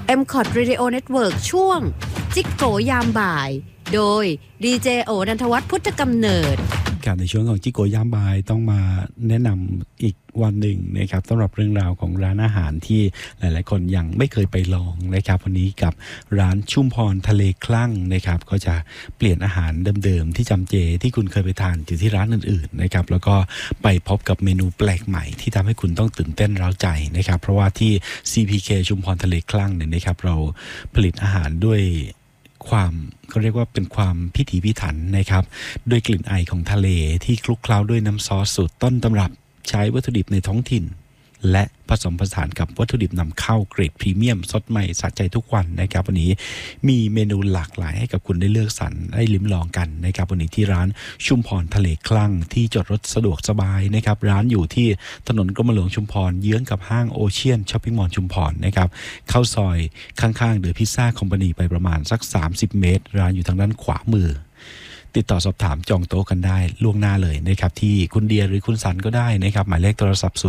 MCOT Radio Network ช่วงจิกโกยามบ่ายโดยดีเจโอนันทวัฒน์พุทธกำเนิดครับในช่วงของจิโกยามบายต้องมาแนะนำอีกวันหนึ่งนะครับสำหรับเรื่องราวของร้านอาหารที่หลายๆคนยังไม่เคยไปลองนะครับวันนี้กับร้านชุมพรทะเลคลั่งนะครับก็จะเปลี่ยนอาหารเดิมๆที่จำเจที่คุณเคยไปทานอยู่ที่ร้านอื่นๆนะครับแล้วก็ไปพบกับเมนูแปลกใหม่ที่ทำให้คุณต้องตื่นเต้นเร้าใจนะครับเพราะว่าที่ CPK ชุมพรทะเลคลั่งเนี่ยนะครับเราผลิตอาหารด้วยความเขาเรียกว่าเป็นความพิถีพิถันนะครับด้วยกลิ่นไอของทะเลที่คลุกเคล้าด้วยน้ำซอสสูตรต้นตำรับใช้วัตถุดิบในท้องถิ่นและผสมผสานกับวัตถุดิบนำเข้าเกรดพรีเมียมสดใหม่สะใจทุกวันนะครับวันนี้มีเมนูหลากหลายให้กับคุณได้เลือกสรรได้ลิ้มลองกันนะครับวันนี้ที่ร้านชุมพรทะเลคลั่งที่จอดรถสะดวกสบายนะครับร้านอยู่ที่ถนนกรมหลวงชุมพรเยื้องกับห้างโอเชียนช้อปปิ้งมอลล์ชุมพรนะครับเข้าซอยข้างๆเดอะพิซซ่าคอมพานีไปประมาณสัก30 เมตรร้านอยู่ทางด้านขวามือติดต่อสอบถามจองโต๊ะกันได้ล่วงหน้าเลยนะครับที่คุณเดียหรือคุณสันก็ได้นะครับหมายเลขโทรศัพท์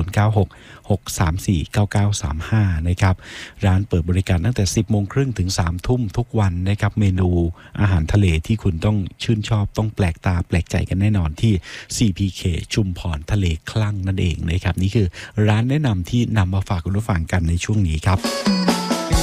0966349935นะครับร้านเปิดบริการตั้งแต่ 10:30 นถึง 3:00 นทุกวันนะครับเมนูอาหารทะเลที่คุณต้องชื่นชอบต้องแปลกตาแปลกใจกันแน่นอนที่ CPK ชุมพรทะเลคลั่งนั่นเองนะครับนี่คือร้านแนะนำที่นำมาฝากคุณผู้ฟังกันในช่วงนี้ครับ